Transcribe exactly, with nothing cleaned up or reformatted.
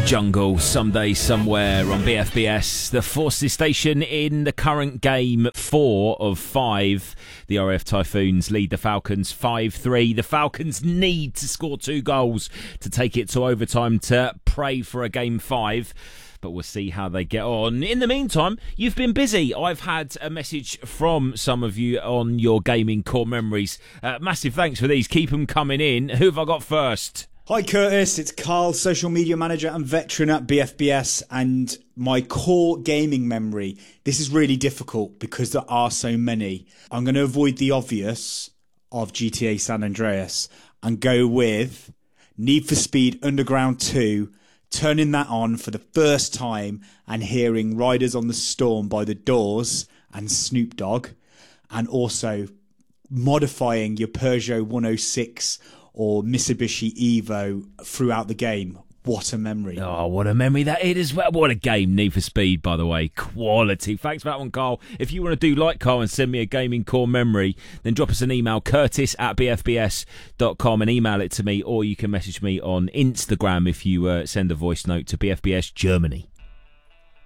Jungle, Someday, Somewhere on B F B S, the Forces station in the current game four of five. The R A F Typhoons lead the Falcons five three. The Falcons need to score two goals to take it to overtime to pray for a game five. But we'll see how they get on. In the meantime, you've been busy. I've had a message from some of you on your gaming core memories. Uh, massive thanks for these. Keep them coming in. Who have I got first? Hi Curtis, it's Carl, social media manager and veteran at B F B S, and my core gaming memory. This is really difficult because there are so many. I'm going to avoid the obvious of G T A San Andreas and go with Need for Speed Underground two, turning that on for the first time and hearing Riders on the Storm by The Doors and Snoop Dogg, and also modifying your Peugeot one oh six or Mitsubishi Evo throughout the game. What a memory. Oh, what a memory that is as well. What a game, Need for Speed, by the way. Quality. Thanks for that one, Carl. If you want to do like Carl and send me a gaming core memory, then drop us an email, curtis at b f b s dot com, and email it to me, or you can message me on Instagram if you uh, send a voice note to B F B S Germany.